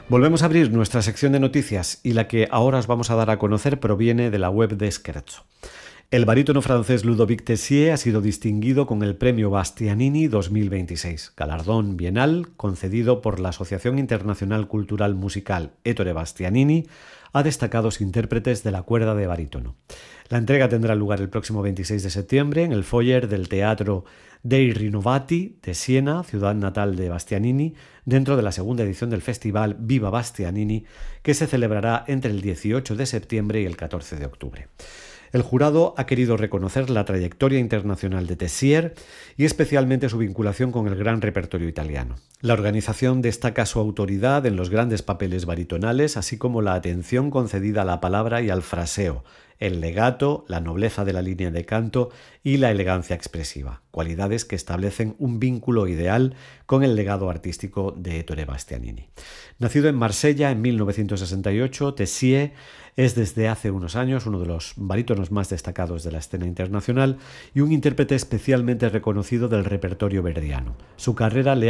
Volvemos a abrir nuestra sección de noticias y la que ahora os vamos a dar a conocer proviene de la web de Scherzo. El barítono francés Ludovic Tessier ha sido distinguido con el Premio Bastianini 2026, galardón bienal concedido por la Asociación Internacional Cultural Musical Ettore Bastianini a destacados intérpretes de la cuerda de barítono. La entrega tendrá lugar el próximo 26 de septiembre en el foyer del Teatro dei Rinnovati de Siena, ciudad natal de Bastianini, dentro de la segunda edición del festival Viva Bastianini, que se celebrará entre el 18 de septiembre y el 14 de octubre. El jurado ha querido reconocer la trayectoria internacional de Tessier y especialmente su vinculación con el gran repertorio italiano. La organización destaca su autoridad en los grandes papeles baritonales, así como la atención concedida a la palabra y al fraseo, el legato, la nobleza de la línea de canto y la elegancia expresiva, cualidades que establecen un vínculo ideal con el legado artístico de Ettore Bastianini. Nacido en Marsella en 1968, Tessier es desde hace unos años uno de los barítonos más destacados de la escena internacional y un intérprete especialmente reconocido del repertorio verdiano. Su carrera le